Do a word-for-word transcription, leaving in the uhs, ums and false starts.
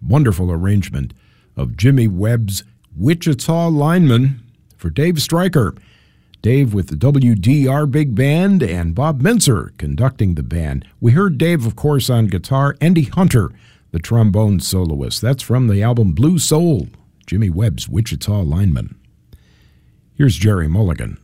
wonderful arrangement of Jimmy Webb's Wichita Lineman for Dave Stryker. Dave with the W D R Big Band and Bob Mintzer conducting the band. We heard Dave, of course, on guitar. Andy Hunter, the trombone soloist. That's from the album Blue Soul, Jimmy Webb's Wichita Lineman. Here's Jerry Mulligan.